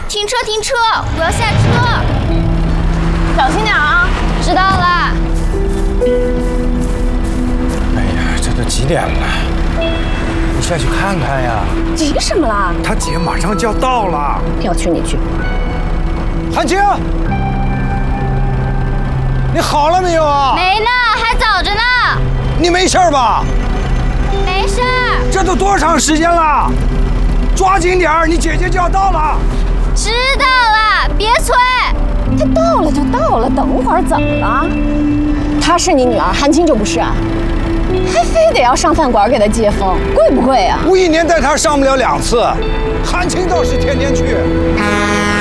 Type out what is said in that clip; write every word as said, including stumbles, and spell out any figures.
停车，停车！我要下车。 小心点啊！ 知道了。 哎呀，这都几点了？你下去看看呀！ 急什么啦？ 他姐马上就要到了。 要去你去。 韩青，你好了没有啊？ 没呢，还早着呢。 你没事吧？ 没事。 这都多长时间了？抓紧点儿，你姐姐就要到了。 知道了，别催。 他到了就到了，等会儿怎么了？她是你女儿，韩青就不是啊？还非得要上饭馆给她接风，贵不贵啊？ 我一年带她上不了两次，韩青倒是天天去。